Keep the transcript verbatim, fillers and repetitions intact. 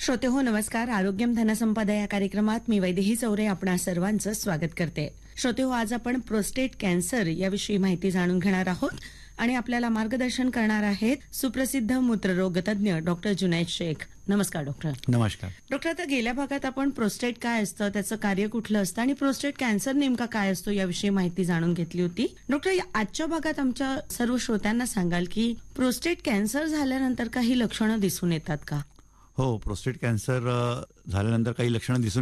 श्रोते हो नमस्कार. आरोग्यम धनसंपदा या कार्यक्रमात मी वैदेही चौरे आपणा सर्वांचं स्वागत करते. श्रोते हो, आज आपण प्रोस्टेट कॅन्सर याविषयी माहिती जाणून घेणार आहोत आणि आपल्याला मार्गदर्शन करणार आहेत सुप्रसिद्ध मूत्ररोग तज्ञ डॉक्टर जुनैद शेख. नमस्कार डॉक्टर. नमस्कार डॉक्टर, आता गेल्या भागात आपण प्रोस्टेट काय असतं, त्याचं कार्य कुठलं असतं आणि प्रोस्टेट कॅन्सर नेमका काय असतो याविषयी माहिती जाणून घेतली होती. डॉक्टर, आजच्या भागात आमच्या सर्व श्रोत्यांना सांगाल की प्रोस्टेट कॅन्सर झाल्यानंतर काही लक्षणं दिसून येतात का? हो, प्रोस्टेट कॅन्सर अ, झाल्यानंतर काही लक्षणं दिसून